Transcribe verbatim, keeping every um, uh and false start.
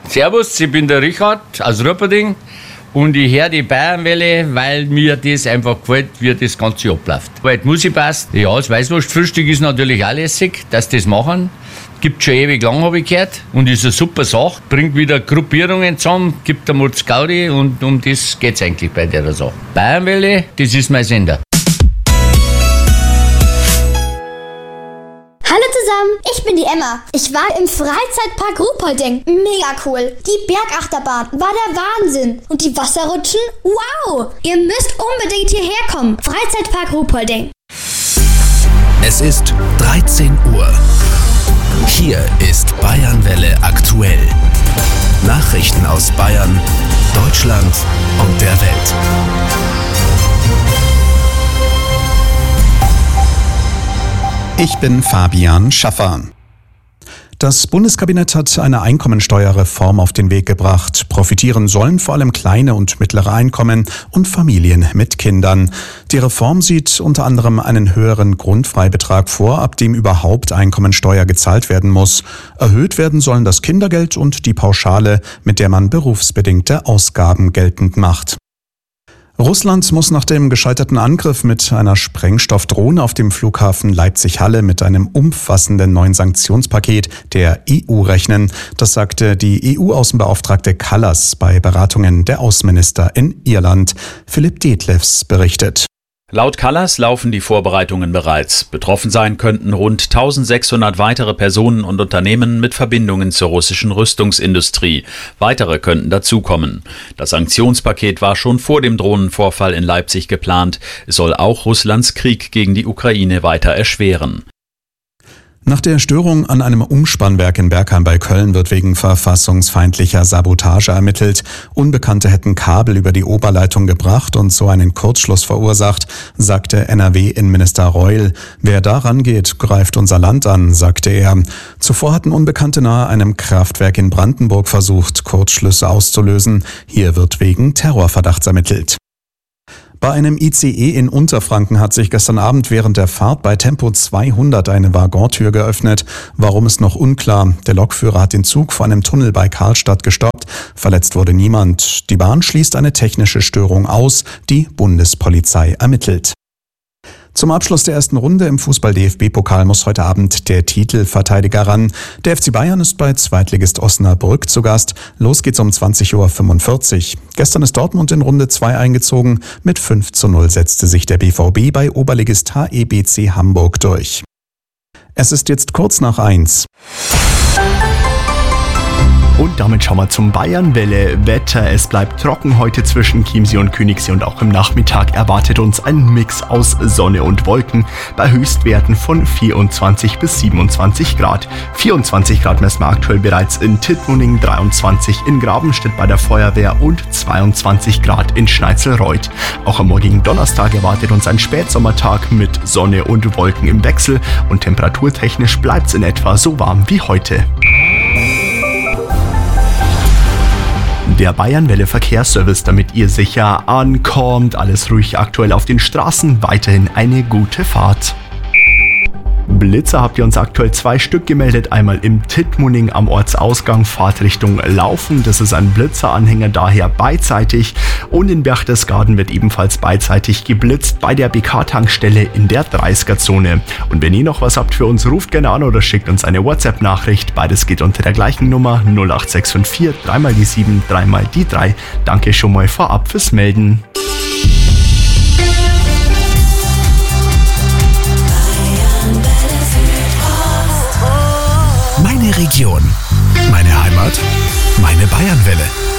Servus, ich bin der Richard aus Rupperding und ich höre die Bayernwelle, weil mir das einfach gefällt, wie das Ganze abläuft. Weil die Musik passt. Ja, das Weißwurstfrühstück ist natürlich auch lässig, dass die das machen. Gibt schon ewig lang, habe ich gehört. Und ist eine super Sache. Bringt wieder Gruppierungen zusammen, gibt einmal das Gaudi und um das geht es eigentlich bei der Sache. Bayernwelle, das ist mein Sender. Hallo zusammen, ich bin die Emma. Ich war im Freizeitpark Ruhpolding. Mega cool. Die Bergachterbahn war der Wahnsinn. Und die Wasserrutschen? Wow! Ihr müsst unbedingt hierher kommen. Freizeitpark Ruhpolding. Es ist dreizehn Uhr. Hier ist Bayernwelle aktuell. Nachrichten aus Bayern, Deutschland und der Welt. Ich bin Fabian Schaffer. Das Bundeskabinett hat eine Einkommensteuerreform auf den Weg gebracht. Profitieren sollen vor allem kleine und mittlere Einkommen und Familien mit Kindern. Die Reform sieht unter anderem einen höheren Grundfreibetrag vor, ab dem überhaupt Einkommensteuer gezahlt werden muss. Erhöht werden sollen das Kindergeld und die Pauschale, mit der man berufsbedingte Ausgaben geltend macht. Russland muss nach dem gescheiterten Angriff mit einer Sprengstoffdrohne auf dem Flughafen Leipzig-Halle mit einem umfassenden neuen Sanktionspaket der E U rechnen. Das sagte die E U-Außenbeauftragte Kallas bei Beratungen der Außenminister in Irland. Philipp Detlefs berichtet. Laut Kallas laufen die Vorbereitungen bereits. Betroffen sein könnten rund eintausendsechshundert weitere Personen und Unternehmen mit Verbindungen zur russischen Rüstungsindustrie. Weitere könnten dazukommen. Das Sanktionspaket war schon vor dem Drohnenvorfall in Leipzig geplant. Es soll auch Russlands Krieg gegen die Ukraine weiter erschweren. Nach der Störung an einem Umspannwerk in Bergheim bei Köln wird wegen verfassungsfeindlicher Sabotage ermittelt. Unbekannte hätten Kabel über die Oberleitung gebracht und so einen Kurzschluss verursacht, sagte N R W-Innenminister Reul. Wer daran geht, greift unser Land an, sagte er. Zuvor hatten Unbekannte nahe einem Kraftwerk in Brandenburg versucht, Kurzschlüsse auszulösen. Hier wird wegen Terrorverdachts ermittelt. Bei einem I C E in Unterfranken hat sich gestern Abend während der Fahrt bei Tempo zweihundert eine Waggontür geöffnet. Warum ist noch unklar. Der Lokführer hat den Zug vor einem Tunnel bei Karlstadt gestoppt. Verletzt wurde niemand. Die Bahn schließt eine technische Störung aus. Die Bundespolizei ermittelt. Zum Abschluss der ersten Runde im Fußball-D F B-Pokal muss heute Abend der Titelverteidiger ran. Der F C Bayern ist bei Zweitligist Osnabrück zu Gast. Los geht's um zwanzig Uhr fünfundvierzig. Gestern ist Dortmund in Runde zwei eingezogen. Mit fünf zu null setzte sich der B V B bei Oberligist H E B C Hamburg durch. Es ist jetzt kurz nach eins. Und damit schauen wir zum Bayernwelle-Wetter. Es bleibt trocken heute zwischen Chiemsee und Königssee und auch im Nachmittag erwartet uns ein Mix aus Sonne und Wolken bei Höchstwerten von vierundzwanzig bis siebenundzwanzig Grad. vierundzwanzig Grad messen wir aktuell bereits in Tittmoning, dreiundzwanzig in Grabenstedt bei der Feuerwehr und zweiundzwanzig Grad in Schneizelreuth. Auch am morgigen Donnerstag erwartet uns ein Spätsommertag mit Sonne und Wolken im Wechsel und temperaturtechnisch bleibt es in etwa so warm wie heute. Der Bayernwelle Verkehrsservice, damit ihr sicher ankommt. Alles ruhig aktuell auf den Straßen. Weiterhin eine gute Fahrt. Blitzer habt ihr uns aktuell zwei Stück gemeldet. Einmal im Tittmoning am Ortsausgang, Fahrtrichtung Laufen. Das ist ein Blitzeranhänger, daher beidseitig. Und in Berchtesgaden wird ebenfalls beidseitig geblitzt bei der B K-Tankstelle in der dreißiger-Zone. Und wenn ihr noch was habt für uns, ruft gerne an oder schickt uns eine WhatsApp-Nachricht. Beides geht unter der gleichen Nummer null acht sechs fünf vier, dreimal die sieben, dreimal die drei. Danke schon mal vorab fürs Melden. Meine Region, meine Heimat, meine Bayernwelle.